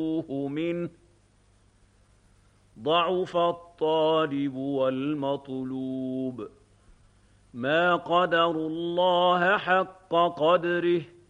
منه ضعف الطالب والمطلوب ما قدروا الله حق قدره